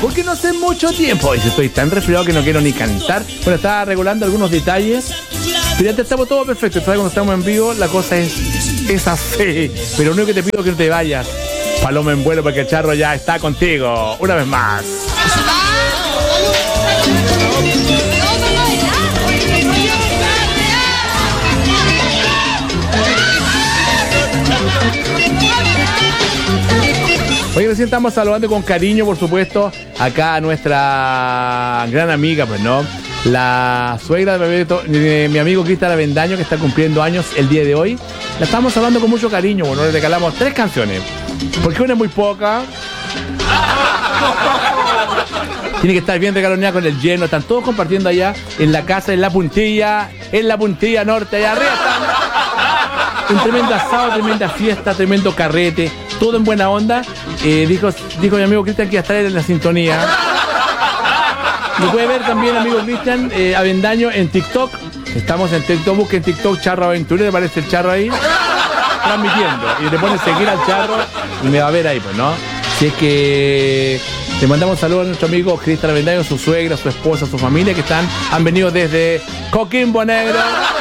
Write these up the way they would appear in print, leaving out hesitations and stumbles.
Porque no hace mucho tiempo. Y estoy tan resfriado que no quiero ni cantar. Bueno, estaba regulando algunos detalles. Pero ya estamos todo perfecto. Entonces cuando estamos en vivo, la cosa es así. Pero lo único que te pido es que no te vayas. Paloma en vuelo, porque el Charro ya está contigo. Una vez más. Hoy recién estamos saludando con cariño, por supuesto, acá a nuestra gran amiga, pues, ¿no? La suegra de mi amigo Cristian Avendaño, que está cumpliendo años el día de hoy. La estamos saludando con mucho cariño, bueno, le regalamos 3 canciones. Porque una es muy poca. Tiene que estar bien regaloneada con el lleno. Están todos compartiendo allá en la casa, en la puntilla norte, allá arriba están. Un tremendo asado, tremenda fiesta, tremendo carrete, todo en buena onda. Dijo mi amigo Cristian que iba a estar en la sintonía. Lo puede ver también, amigo Cristian Avendaño, en TikTok. Estamos en TikTok, busquen TikTok Charro Aventurero, aparece el Charro ahí transmitiendo. Y le pones seguir al Charro y me va a ver ahí, pues, ¿no? Si es que le mandamos saludos a nuestro amigo Cristian Avendaño, su suegra, su esposa, su familia, que han venido desde Coquimbo Negro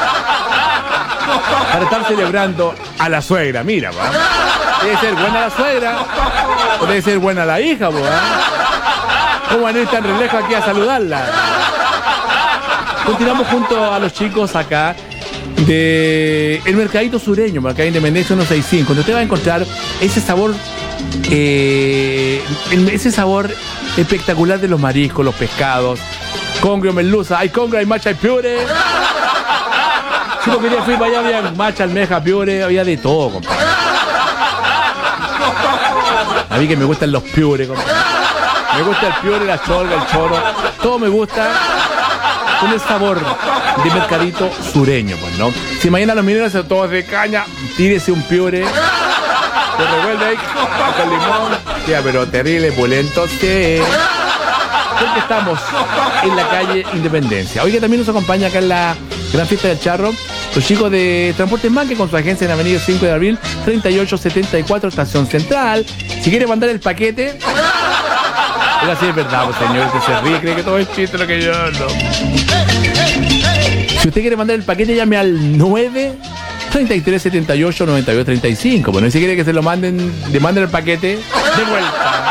para estar celebrando a la suegra. Mira, ¿va? Debe ser buena la suegra, o debe ser buena la hija, ¿va? ¿Cómo van a ir tan re lejos aquí a saludarla? Continuamos junto a los chicos acá de el Mercadito Sureño, acá en Independencia 165, donde usted va a encontrar ese sabor espectacular de los mariscos, los pescados, congrio, merluza, hay congrio, hay macha, hay piure. Si no quería fui para allá, había macha, almeja, piure, había de todo, compadre. A mí que me gustan los piure, compadre. Me gusta el piure, la cholga, el choro, todo me gusta con el sabor de Mercadito Sureño, pues, ¿no? Si mañana los mineros son todos de caña, tírese un piure, lo revuelve ahí con limón, ya, pero terrible, pulento, sí. Porque estamos en la calle Independencia. Hoy que también nos acompaña acá en la gran fiesta del Charro los chicos de Transportes Manque con su agencia en Avenida 5 de Abril 3874, Estación Central. Si quiere mandar el paquete, oiga, sí es verdad, pues, señor, que se ríe, cree que todo es chiste lo que yo hablo. Si usted quiere mandar el paquete, llame al 933789235. Bueno, y si quiere que se lo manden, le manden el paquete de vuelta.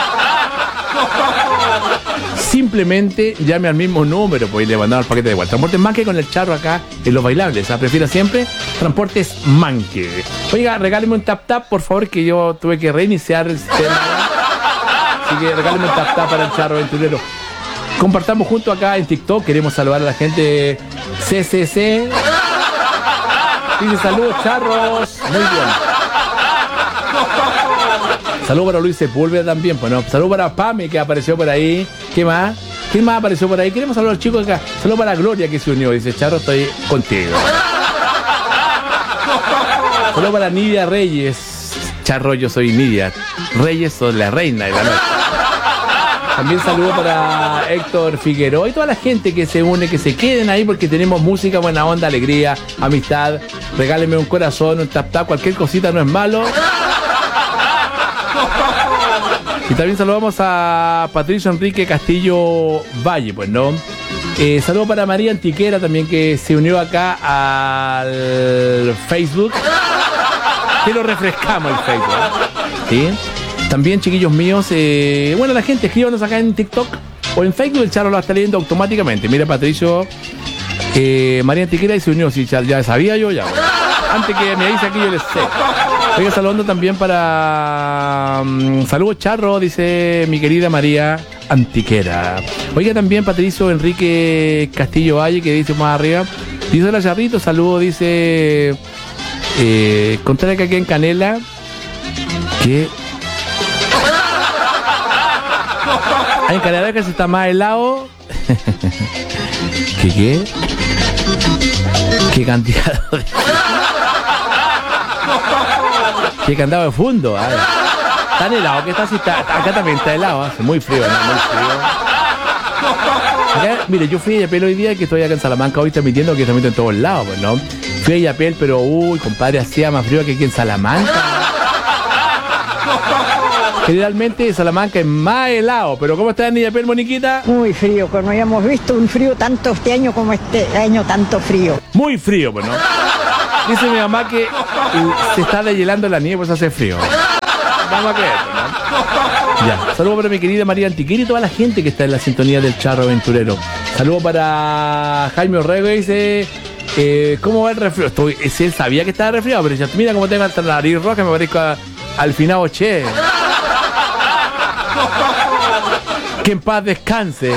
Simplemente llame al mismo número, pues, y le mandamos el paquete de vuelta. Transportes Manque con el Charro acá en los bailables. Prefiera siempre Transportes Manque. Oiga, regáleme un tap-tap, por favor, que yo tuve que reiniciar el sistema. Así que regáleme un tap-tap para el Charro Aventurero. Compartamos junto acá en TikTok. Queremos saludar a la gente CCC. Dice saludos, charros. Muy bien. Saludos para Luis Sepúlveda también. Bueno, saludos para Pame, que apareció por ahí. ¿Qué más? ¿Quién más apareció por ahí? Queremos saludar a los chicos acá. Saludos para Gloria, que se unió. Dice Charro, estoy contigo. Saludos para Nidia Reyes. Charro, yo soy Nidia Reyes, soy la reina de la noche. También saludo para Héctor Figueroa y toda la gente que se une, que se queden ahí porque tenemos música, buena onda, alegría, amistad. Regálenme un corazón, un tap-tap, cualquier cosita no es malo. Y también saludamos a Patricio Enrique Castillo Valle, pues, ¿no? Saludo para María Antiquera también, que se unió acá al Facebook. Que lo refrescamos el Facebook, ¿sí? También, chiquillos míos, bueno, la gente, escríbanos acá en TikTok o en Facebook, el Charro lo está leyendo automáticamente. Mira, Patricio, María Antiquera y se unió, si ya sabía yo, ya. Antes que me dice aquí, yo les sé. Oiga, saludando también para... saludos, Charro, dice mi querida María Antiquera. Oiga, también Patricio Enrique Castillo Valle, que dice más arriba. Dice, hola, Charrito, saludos, dice... contarle que aquí en Canela... que... hay en Canela que se está más helado. ¿Qué? ¿Qué cantidad de... ¿Qué cantado de fondo? Tan helado que está así, acá también está helado, hace muy frío, ¿no? Muy frío. Acá, mire, yo fui a Yapel hoy día, que estoy acá en Salamanca hoy transmitiendo, que transmito en todos lados, pues, ¿no? Fui a Yapel, pero uy, compadre, hacía más frío que aquí en Salamanca. Generalmente Salamanca es más helado, pero ¿cómo está Niña Pel, Moniquita? Muy frío, que no habíamos visto un frío tanto este año como este año, tanto frío. Muy frío, pues, ¿no? Dice mi mamá que se está deshielando la nieve, pues hace frío. Vamos a creer, ¿no? Ya, saludos para mi querida María Antiquera y toda la gente que está en la sintonía del Charro Aventurero. Saludos para Jaime Orrego, dice... ¿cómo va el resfriado? Él sabía que estaba resfriado, pero ya, mira cómo tengo hasta la nariz roja, me parezco al finado Che. Que en paz descanse.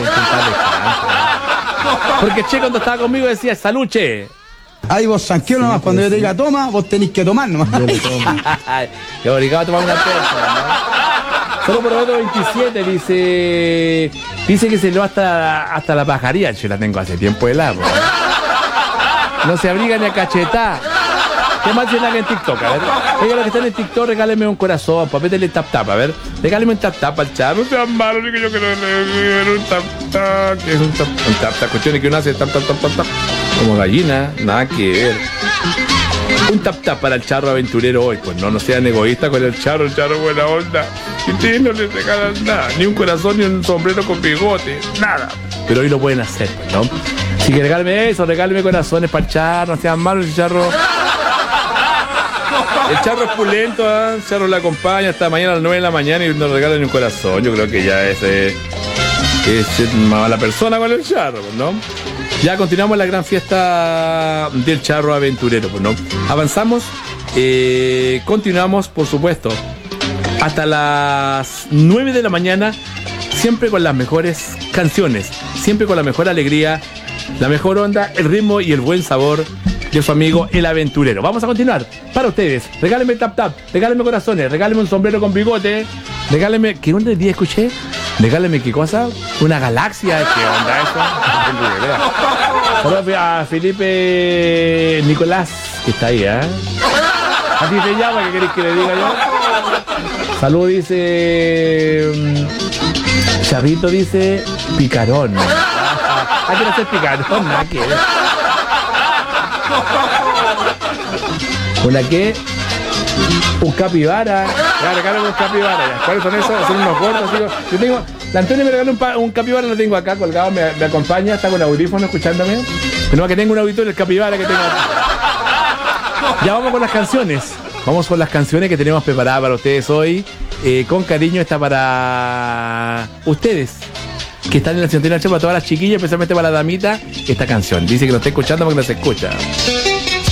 Porque Che cuando estaba conmigo decía, salud Che. Ahí vos tranquilo nomás, cuando yo te diga toma, vos tenés que tomar nomás. Que obligado a tomar una persa, ¿no? Solo por otro 27 dice que se lo hasta la pajaría. Yo la tengo hace tiempo de lado. No se abriga ni a cachetar. ¿Qué más tienen acá en TikTok? A ver, oiga, los que están en TikTok, regálenme un corazón, papétele tap tap, a ver. Regálenme un tap tap al chat. No sean malos, ni que yo quiero un tap tap. ¿Qué es un tap tap? Cuestiones que uno hace tap tap tap tap tap. Como gallina, nada que ver. Un tap tap para el Charro Aventurero hoy. Pues no sean egoístas con el Charro buena onda. Y ustedes no les regalan nada, ni un corazón, ni un sombrero con bigote, nada. Pero hoy lo pueden hacer, ¿no? Así que regáleme eso, regáleme corazones para el Charro, no sean malos, el Charro. El Charro es pulento, ¿eh? El Charro le acompaña hasta mañana a las 9 de la mañana y nos regala ni un corazón. Yo creo que ya es mala persona con el Charro, ¿no? Ya continuamos la gran fiesta del Charro Aventurero, ¿no? Avanzamos, continuamos, por supuesto, hasta las 9 de la mañana, siempre con las mejores canciones, siempre con la mejor alegría, la mejor onda, el ritmo y el buen sabor de su amigo El Aventurero. Vamos a continuar para ustedes. Regálenme tap tap, regálenme corazones, regálenme un sombrero con bigote, regálenme... ¿Qué onda el día escuché? Regálenme qué cosa, una galaxia. ¿Qué onda eso? Saludos a Felipe Nicolás, que está ahí, ¿eh? Así se llama, ¿qué queréis que le diga yo? Salud, dice... Chavito dice picarón. Hay que hacer picarón, nada que ver. ¿Una qué? Un capibara. Ya, regálame un capibara. Ya. ¿Cuáles son esos? Son unos gordos. Digo. Yo tengo... La Antonia me regaló un capibara, lo tengo acá colgado, me acompaña, está con audífono escuchándome. Pero no, que tengo un auditorio, el capibara que tengo acá. Ya vamos con las canciones. Vamos con las canciones que tenemos preparadas para ustedes hoy. Con cariño está para ustedes que están en la sintonía, para todas las chiquillas, especialmente para la damita, esta canción. Dice que lo está escuchando porque no se escucha.